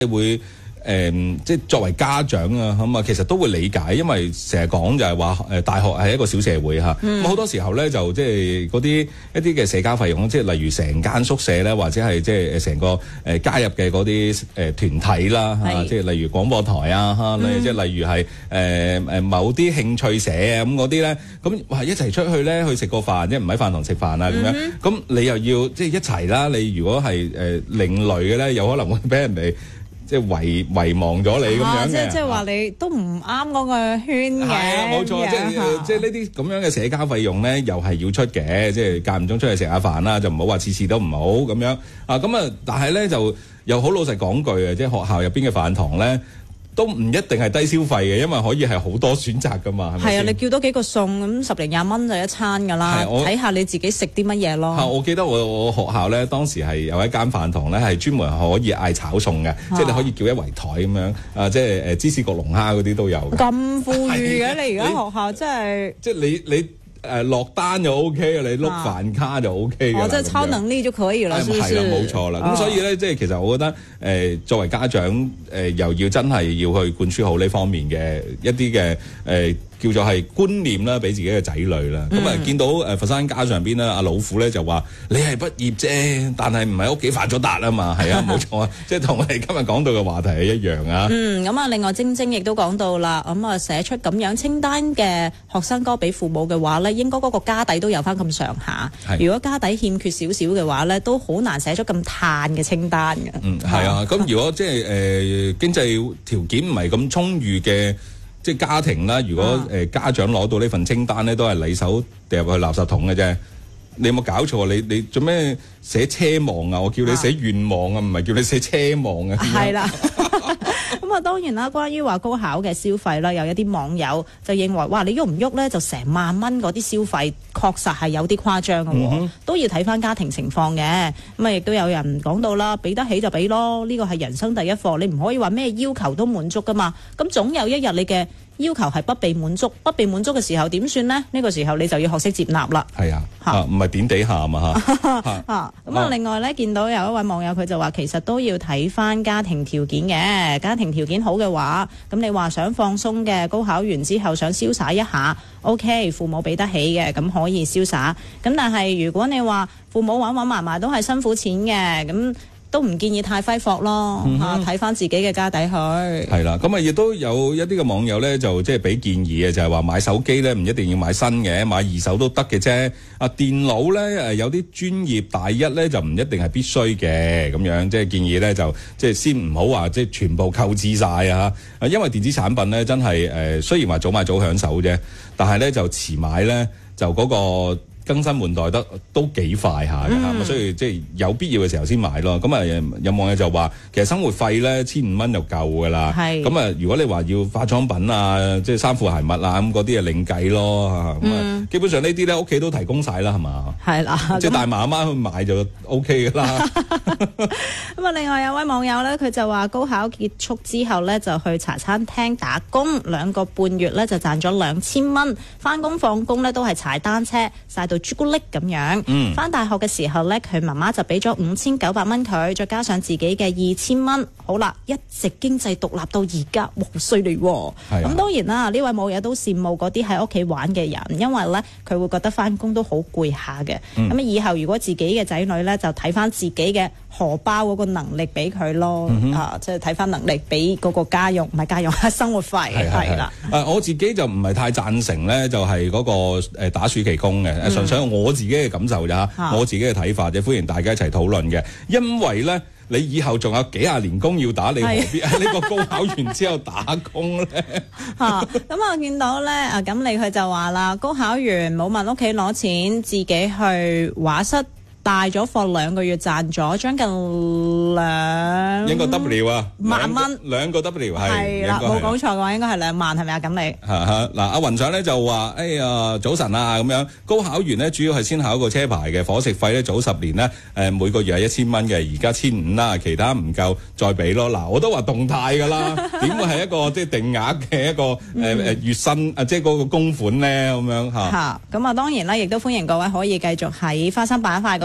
會即係作為家長啊，咁啊，其實都會理解，因為成日講就係話大學係一個小社會嚇，咁好多時候咧就即係嗰啲一啲嘅社交費用，即係例如成間宿舍咧，或者係即係成個加入嘅嗰啲團體啦嚇，即係例如廣播台啊嚇，即係例如係某啲興趣社啊咁嗰啲咧，咁哇一齊出去咧去食個飯，即係唔喺飯堂食飯啊咁樣，咁你又要即係一齊啦，你如果係另類嘅咧，有可能會俾人哋即係遺忘咗你咁樣嘅， 即係話你都唔啱嗰個圈嘅。係啊，冇錯， 即係呢啲咁樣嘅社交費用咧，又係要出嘅，即係間唔中出去食下飯啦，就唔好話次次都唔好咁樣啊。咁啊，但係咧就又好老實講句啊，即係學校入邊嘅飯堂咧，都唔一定係低消費嘅，因為可以係好多選擇噶嘛，係咪先？係啊， 你叫多幾個餸咁10零20蚊就一餐噶啦，睇下你自己食啲乜嘢咯。 我記得我學校咧當時係有一間飯堂咧係專門可以嗌炒餸嘅，即係你可以叫一圍台咁樣即係芝士焗龍蝦嗰啲都有。咁富裕嘅你而家學校真係， 即係你落單就 OK 嘅，你碌飯卡就 OK 嘅。 即係超能力就可以啦，係啦，冇錯啦。咁所以咧，即係其實我覺得作為家長又要真係要去灌輸好呢方面嘅一啲嘅叫做係觀念啦，俾自己嘅仔女啦。咁見到佛山街上邊咧，阿老虎咧就話：你係畢業啫，但係唔係屋企發咗達啊嘛。係啊，冇錯啊，即係同我哋今日講到嘅話題係一樣啊。 咁啊，另外晶晶亦都講到啦，咁啊寫出咁樣清單嘅學生哥俾父母嘅話咧，應該嗰個家底都有翻咁上下。如果家底欠缺少少嘅話咧，都好難寫出咁嘆嘅清單嘅。 係啊。咁如果即係經濟條件唔係咁充裕嘅，即係家庭啦，如果家長攞到呢份清單咧，都係禮手掉入去垃圾桶嘅啫。你有冇搞錯？你做咩寫奢望啊？我叫你寫願望啊，唔係叫你寫奢望啊。 係啦。咁啊，當然啦，關於話高考嘅消費啦，有一啲網友就認為，哇，你喐唔喐咧，就成萬蚊嗰啲消費，確實係有啲誇張嘅，都要睇翻家庭情況嘅。咁啊，亦都有人講到啦，俾得起就俾咯，呢個係人生第一課，你唔可以話咩要求都滿足噶嘛。咁總有一日你嘅要求係不被滿足嘅時候點算呢？呢個時候你就要學識接納啦。 係啊，唔係點地下嘛嚇。 咁啊，另外咧見到有一位網友佢就話，其實都要睇翻家庭條件嘅。家庭條件好嘅話，咁你話想放鬆嘅，高考完之後想瀟灑一下 ，OK， 父母俾得起嘅，咁可以瀟灑。咁但係如果你話父母揾埋埋都係辛苦錢嘅，咁都唔建議太揮霍咯，睇翻自己嘅家底去。係啦，咁啊亦都有一啲嘅網友咧，就即係俾建議嘅，就係話買手機咧唔一定要買新嘅，買二手都得嘅啫。電腦咧有啲專業大一咧就唔一定係必須嘅咁樣，即係建議咧就即係先唔好話即係全部購置晒啊，因為電子產品咧真係雖然話早買早享受啫，但係咧就遲買咧就嗰個更新換代得都幾快下嘅咁所以即係有必要嘅時候先買咯。咁啊有網友就話，其實生活費咧1500蚊就夠噶啦。咁啊，如果你話要化妝品啊，即係衫褲鞋襪啊咁嗰啲啊另計咯。基本上呢啲咧屋企都提供晒啦，係嘛？係啦，即係帶埋阿媽去買就 OK 噶啦。 咁啊，另外有位網友咧，佢就話高考結束之後咧就去茶餐廳打工，2個半月咧就賺咗2000蚊，翻工放工咧都係踩單車晒到朱古力咁樣。翻大學嘅時候咧，佢媽媽就俾咗5900蚊佢，再加上自己嘅2000蚊，好啦，一直經濟獨立到而家，哇，犀利喎！咁當然啦，呢位網友都羨慕嗰啲喺屋企玩嘅人，因為咧佢會覺得翻工都好攰下嘅。咁以後如果自己嘅仔女咧，就睇翻自己嘅荷包嗰個能力俾佢咯，即係睇翻能力俾嗰個家用，唔係家用，生活費係啦。 我自己就唔係太贊成咧，就係嗰個打暑期工嘅，純粹我自己嘅感受咋，我自己嘅睇法啫，歡迎大家一齊討論嘅。因為咧，你以後仲有幾廿年工要打，你何必喺呢個高考完之後打工咧？ 咁我見到咧，咁你佢就話啦，高考完冇問屋企攞錢，自己去畫室帶咗課2個月，賺咗將近應該 W 啊萬蚊 ，2個 W 係啦，冇講錯嘅話應該係2萬，係咪啊？咁你嗱，阿雲上咧就話，哎呀早晨啊咁樣，高考完咧主要係先考個車牌嘅，伙食費咧早10年咧每個月係1000蚊嘅，而家1500啦，其他唔夠再俾咯。嗱，我都話動態噶啦，點會係一個即係定額嘅一個月薪即係嗰個供款咧咁樣嚇。咁當然啦，亦都歡迎各位可以繼續喺花生板塊嗰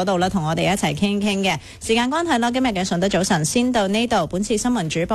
度咧，同我哋一齊傾傾嘅。時間關係啦，今日嘅順德早晨先到呢度。本次新聞主播